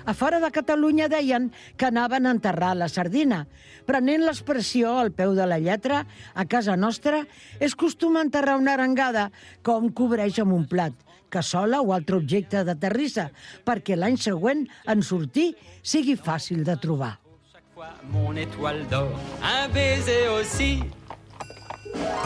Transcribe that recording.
A fora de Catalunya deien que anaven a enterrar la sardina. Prenent l'expressió al peu de la lletra, a casa nostra és costum enterrar una arengada com cobreix amb un plat, cassola o altre objecte de terrissa, perquè l'any següent, en sortir, sigui fàcil de trobar. Mon étoile d'or, un baiser aussi.